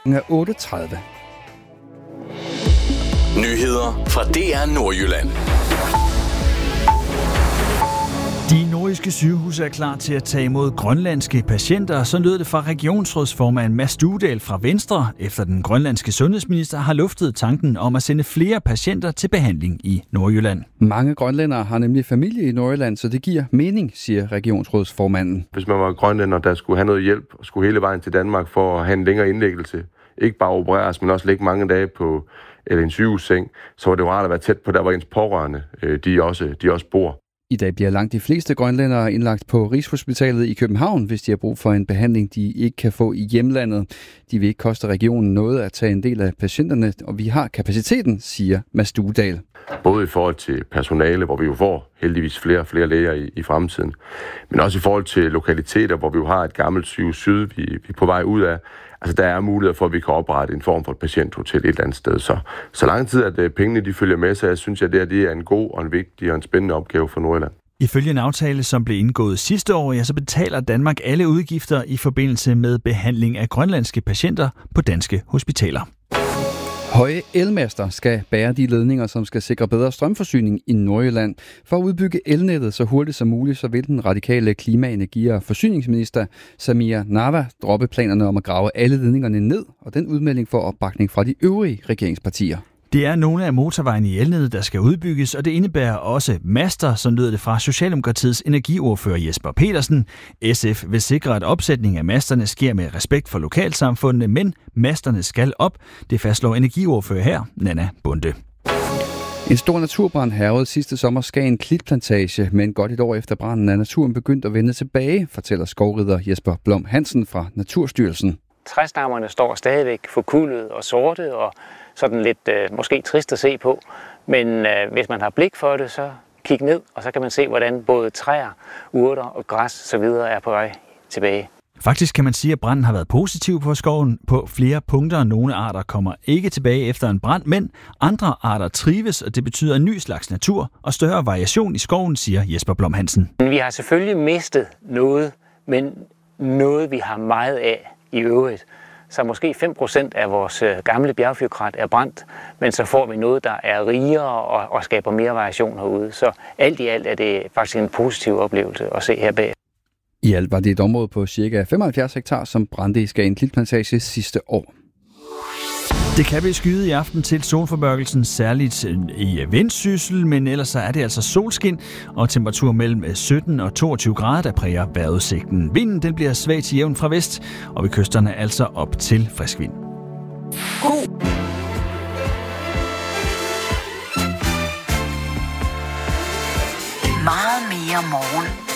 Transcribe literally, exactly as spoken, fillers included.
Klokken er otte tredive. Nyheder fra D R Nordjylland. De nordjyske sygehuse er klar til at tage imod grønlandske patienter, så lød det fra regionsrådsformand Mads Duedal fra Venstre, efter den grønlandske sundhedsminister har luftet tanken om at sende flere patienter til behandling i Nordjylland. Mange grønlændere har nemlig familie i Nordjylland, så det giver mening, siger regionsrådsformanden. Hvis man var grønlænder, der skulle have noget hjælp og skulle hele vejen til Danmark for at have en længere indlæggelse, ikke bare opereres, men også ligge mange dage på eller en sygehusseng, så var det jo rart at være tæt på der, hvor ens pårørende de også, de også bor. I dag bliver langt de fleste grønlændere indlagt på Rigshospitalet i København, hvis de har brug for en behandling, de ikke kan få i hjemlandet. De vil ikke koste regionen noget at tage en del af patienterne, og vi har kapaciteten, siger Mads Duedal. Både i forhold til personale, hvor vi jo får heldigvis flere og flere læger i, i fremtiden, men også i forhold til lokaliteter, hvor vi jo har et gammelt sygehus syd, vi, vi er på vej ud af. Altså, der er mulighed for, at vi kan oprette en form for et patienthotel et eller andet sted. Så, så lang tid, at pengene de følger med, så jeg synes, at det, her, det er en god og en vigtig og en spændende opgave for Nordjylland. Ifølge en aftale, som blev indgået sidste år, ja, så betaler Danmark alle udgifter i forbindelse med behandling af grønlandske patienter på danske hospitaler. Høje elmaster skal bære de ledninger, som skal sikre bedre strømforsyning i Nordjylland. For at udbygge elnettet så hurtigt som muligt, så vil den radikale klima-, energi- og forsyningsminister Samir Nawa droppe planerne om at grave alle ledningerne ned, og den udmelding får opbakning fra de øvrige regeringspartier. Det er nogle af motorvejene i elnettet, der skal udbygges, og det indebærer også master, som lød det fra Socialdemokratiets energiordfører Jesper Petersen. S F vil sikre, at opsætning af masterne sker med respekt for lokalsamfundene, men masterne skal op. Det fastslår energiordfører her, Nanna Bunde. En stor naturbrand hærgede sidste sommer Skagen Klitplantage, men godt et år efter branden er naturen begyndt at vende tilbage, fortæller skovrider Jesper Blom Hansen fra Naturstyrelsen. Træstammerne står stadigvæk forkullet og sorte og sådan lidt øh, måske trist at se på, men øh, hvis man har blik for det, så kig ned, og så kan man se, hvordan både træer, urter og græs så videre er på vej tilbage. Faktisk kan man sige, at branden har været positiv på skoven på flere punkter. Nogle arter kommer ikke tilbage efter en brand, men andre arter trives, og det betyder en ny slags natur og større variation i skoven, siger Jesper Blom Hansen. Vi har selvfølgelig mistet noget, men noget vi har meget af i øvrigt. Så måske fem procent af vores gamle bjergfyrkrat er brændt, men så får vi noget, der er rigere og, og skaber mere variation herude. Så alt i alt er det faktisk en positiv oplevelse at se her bag. I alt var det et område på ca. femoghalvfjerds hektar, som brændte i Skagen Klitplantage sidste år. Det kan blive skyet i aften til solformørkelsen, særligt i Vendsyssel, men ellers så er det altså solskin og temperatur mellem sytten og toogtyve grader, der præger vejrudsigten. Vinden den bliver svag til jævn fra vest, og ved kysterne altså op til frisk vind. God. Meget mere morgen.